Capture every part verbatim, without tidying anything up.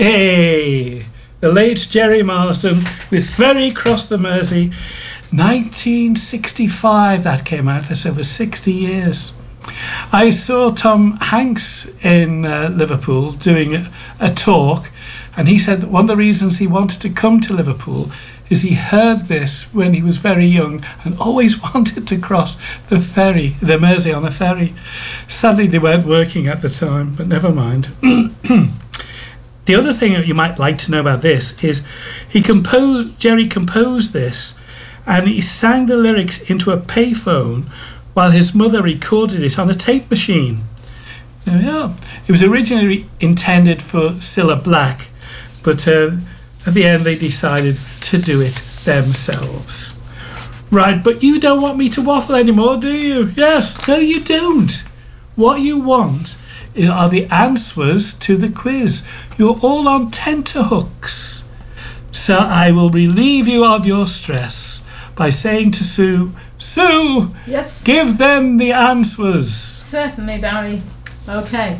Hey, the late Jerry Marsden with Ferry Cross the Mersey. nineteen sixty-five that came out. That's over sixty years. I saw Tom Hanks in uh, Liverpool doing a, a talk, and he said that one of the reasons he wanted to come to Liverpool is he heard this when he was very young and always wanted to cross the ferry, the Mersey on a ferry. Sadly, they weren't working at the time, but never mind. The other thing that you might like to know about this is he composed, Jerry composed this, and he sang the lyrics into a payphone while his mother recorded it on a tape machine. There we are. It was originally intended for Cilla Black, but uh, at the end they decided to do it themselves. Right, but you don't want me to waffle anymore, do you? Yes, no you don't. What you want are the answers to the quiz. You're all on tenterhooks. So I will relieve you of your stress by saying to Sue, Sue, yes, give them the answers. Certainly, Barry. Okay.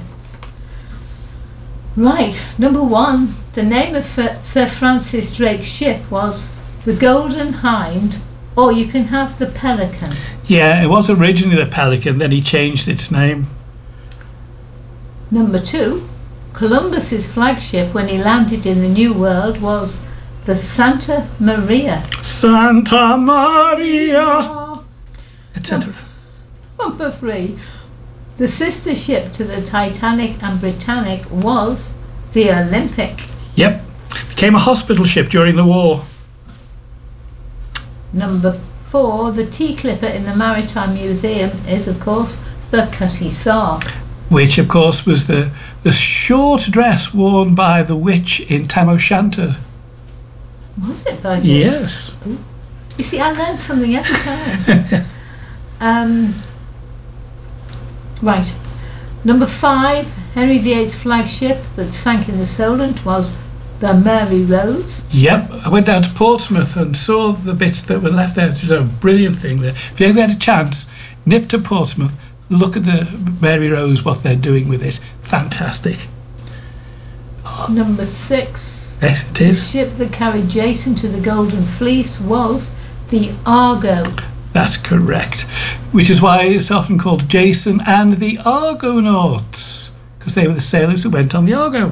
Right, number one. The name of Sir Francis Drake's ship was the Golden Hind, or you can have the Pelican. Yeah, it was originally the Pelican, then he changed its name. Number two. Columbus's flagship when he landed in the New World was the Santa Maria. Santa Maria, et cetera. Number three. The sister ship to the Titanic and Britannic was the Olympic. Yep, became a hospital ship during the war. Number four. The tea clipper in the Maritime Museum is, of course, the Cutty Sark. Which, of course, was the, the short dress worn by the witch in Tam O'Shanter. Was it, Virgil? Yes. Ooh. You see, I learned something every time. um, right. Number five, Henry the Eighth's flagship that sank in the Solent was the Mary Rose. Yep, I went down to Portsmouth and saw the bits that were left there. It was a brilliant thing there. If you ever had a chance, nip to Portsmouth, look at the Mary Rose, what they're doing with it. Fantastic. Number six. Yes, it is. The ship that carried Jason to the Golden Fleece was the Argo. That's correct. Which is why it's often called Jason and the Argonauts, because they were the sailors who went on the Argo.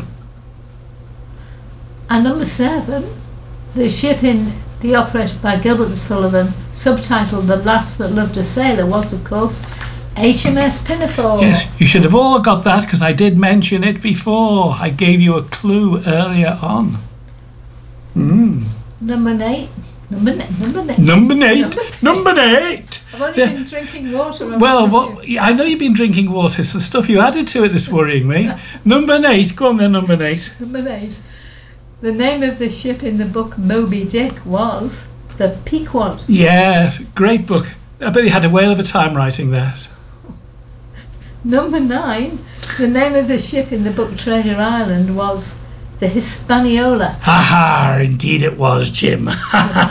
And number seven, the ship in the opera by Gilbert and Sullivan, subtitled The Lass That Loved a Sailor, was, of course, H M S Pinafore. Yes, you should have all got that because I did mention it before. I gave you a clue earlier on. Mm. Number eight. Number, na- number eight. Number eight. Number eight. I've only Yeah. been drinking water. Well, what, yeah, I know you've been drinking water. It's the stuff you added to it that's worrying me. Number eight. Go on then, number eight. Number eight. The name of the ship in the book Moby Dick was the Pequod. Yeah, great book. I bet you had a whale of a time writing that. Number nine. The name of the ship in the book Treasure Island was the Hispaniola. Ha ha, indeed it was, Jim. Ha ha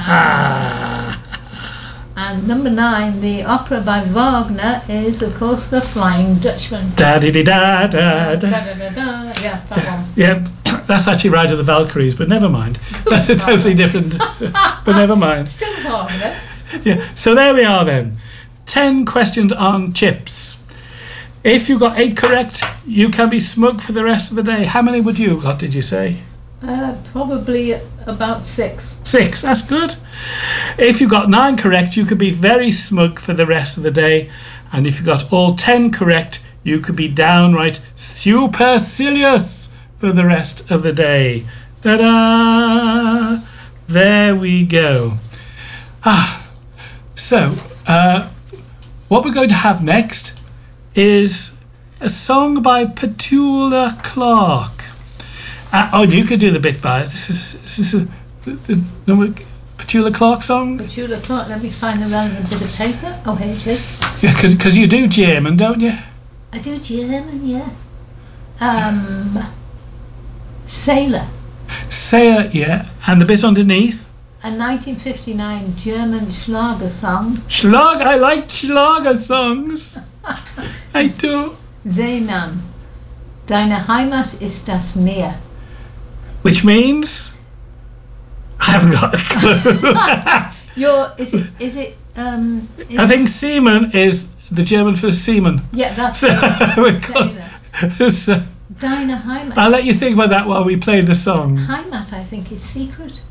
ha. And number nine, the opera by Wagner is, of course, The Flying Dutchman. Da di di da da Da, da. da, da, da. Yeah, that one. Yeah, that's actually Ride of the Valkyries, but never mind. That's a totally different. But never mind. Still Wagner. Yeah. So there we are then. Ten questions on chips. If you got eight correct, you can be smug for the rest of the day. How many would you have got, did you say? Uh, probably about six. Six, that's good. If you got nine correct, you could be very smug for the rest of the day. And if you got all ten correct, you could be downright supercilious for the rest of the day. Ta-da! There we go. Ah, so, uh, what we're going to have next is a song by Petula Clark. Uh, oh, you could do the bit by it. This is, this is a, the, the Petula Clark song? Petula Clark, let me find the relevant bit of paper. Oh, here it is. Yeah, because you do German, don't you? I do German, yeah. Um, Sailor. Sailor, yeah. And the bit underneath? A nineteen fifty-nine German Schlager song. Schlag, I like Schlager songs. I do. Seemann. Deine Heimat ist das Meer. which means I haven't got a clue. Your is it is it um? Is I think seaman is the German for seaman. Yeah, that's So, it. we've got, so Dinah Heimat. I'll let you think about that while we play the song. Heimat, I think, is secret.